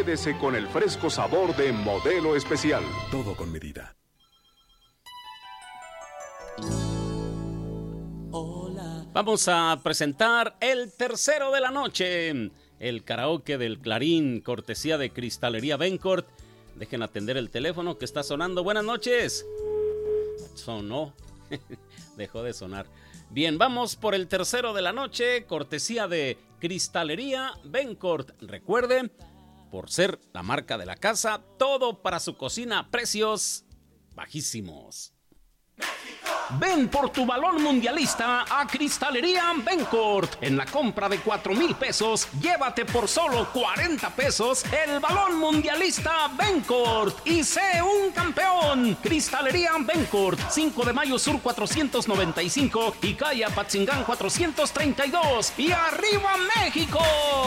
Quédese con el fresco sabor de Modelo Especial. Todo con medida. Vamos a presentar el tercero de la noche, el karaoke del Clarín, cortesía de Cristalería Bencourt. Dejen atender el teléfono que está sonando. Buenas noches. Sonó, dejó de sonar. Bien, vamos por el tercero de la noche, cortesía de Cristalería Bencourt. Recuerde, por ser la marca de la casa, todo para su cocina, precios bajísimos. Ven por tu balón mundialista a Cristalería Bencourt. En la compra de 4,000 pesos, llévate por solo 40 pesos el balón mundialista Bencourt y sé un campeón. Cristalería Bencourt, 5 de mayo sur 495 y calle Apatzingán 432. ¡Y arriba México!